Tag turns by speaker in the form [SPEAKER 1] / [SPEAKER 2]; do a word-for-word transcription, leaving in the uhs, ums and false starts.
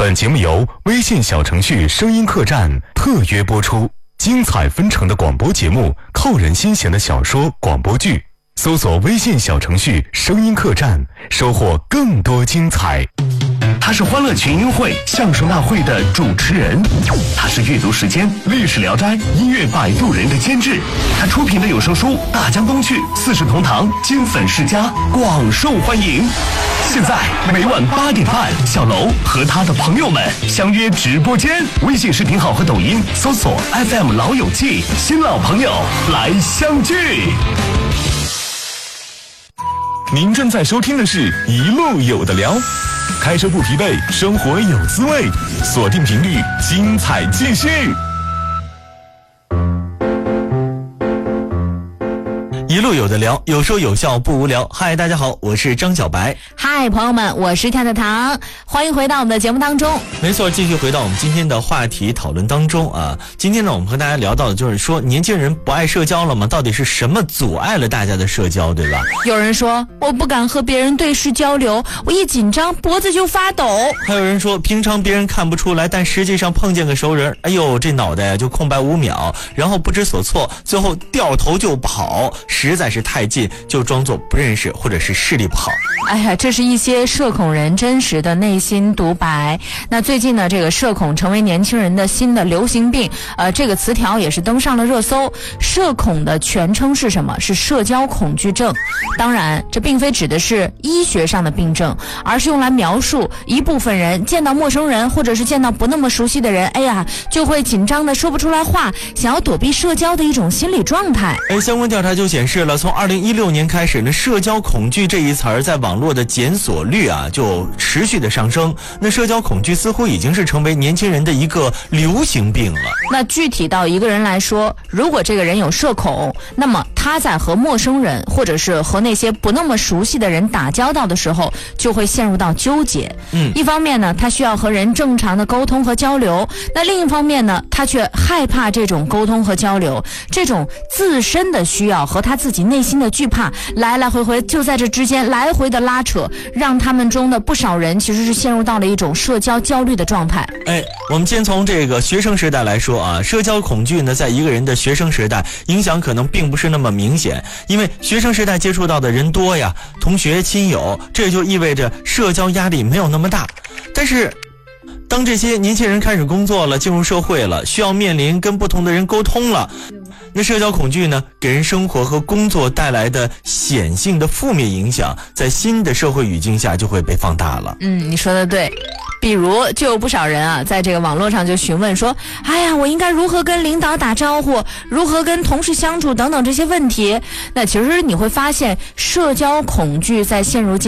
[SPEAKER 1] 本节目由微信小程序声音客栈特约播出，精彩纷呈的广播节目，扣人心弦的小说广播剧，搜索微信小程序声音客栈，收获更多精彩。
[SPEAKER 2] 他是欢乐群英会相声大会的主持人，他是阅读时间历史聊斋音乐摆渡人的监制，他出品的有声书《大江东去》四世同堂金粉世家广受欢迎。现在每晚八点半，小楼和他的朋友们相约直播间，微信视频号和抖音搜索 F M 老友记，新老朋友来相聚。
[SPEAKER 3] 您正在收听的是一路有的聊，开车不疲惫，生活有滋味，锁定频率，精彩继续。
[SPEAKER 4] 一路有的聊，有说有笑不无聊。嗨，大家好，我是张小白。
[SPEAKER 5] 嗨，朋友们，我是跳跳糖，欢迎回到我们的节目当中。
[SPEAKER 4] 没错，继续回到我们今天的话题讨论当中啊。今天呢，我们和大家聊到的就是说，年轻人不爱社交了吗？到底是什么阻碍了大家的社交，对吧？
[SPEAKER 5] 有人说，我不敢和别人对视交流，我一紧张脖子就发抖。
[SPEAKER 4] 还有人说，平常别人看不出来，但实际上碰见个熟人，哎呦，这脑袋就空白五秒，然后不知所措，最后掉头就跑，实在是太近，就装作不认识或者是视力不好。
[SPEAKER 5] 哎呀，这是一些社恐人真实的内心独白。那最近呢，这个社恐成为年轻人的新的流行病，呃，这个词条也是登上了热搜。社恐的全称是什么？是社交恐惧症。当然，这并非指的是医学上的病症，而是用来描述一部分人见到陌生人或者是见到不那么熟悉的人，哎呀，就会紧张的说不出来话，想要躲避社交的一种心理状态。
[SPEAKER 4] 哎，相关调查就显示了，从二零一六年开始呢，社交恐惧这一词儿在网络的检索率啊就持续的上升。那社交恐惧似乎已经是成为年轻人的一个流行病了。
[SPEAKER 5] 那具体到一个人来说，如果这个人有社恐，那么他在和陌生人或者是和那些不那么熟悉的人打交道的时候，就会陷入到纠结。嗯，一方面呢，他需要和人正常的沟通和交流，那另一方面呢，他却害怕这种沟通和交流，这种自身的需要和他自己内心的惧怕来来回回就在这之间来回的拉扯，让他们中的不少人其实是陷入到了一种社交焦虑的状态。
[SPEAKER 4] 哎，我们先从这个学生时代来说啊，社交恐惧呢，在一个人的学生时代影响可能并不是那么明显，因为学生时代接触到的人多呀，同学亲友，这就意味着社交压力没有那么大。但是当这些年轻人开始工作了，进入社会了，需要面临跟不同的人沟通了，那社交恐惧呢，给人生活和工作带来的显性的负面影响，在新的社会语境下就会被放大了。
[SPEAKER 5] 嗯，你说的对。比如就有不少人啊，在这个网络上就询问说，哎呀，我应该如何跟领导打招呼，如何跟同事相处等等这些问题。那其实你会发现，社交恐惧在陷入